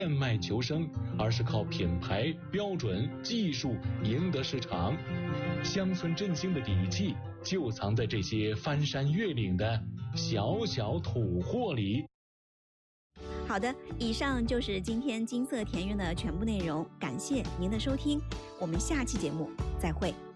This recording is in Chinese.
变卖求生，而是靠品牌、标准、技术赢得市场。乡村振兴的底气就藏在这些翻山越岭的小小土货里。 好的，以上就是今天金色田园的全部内容，感谢您的收听，我们下期节目再会。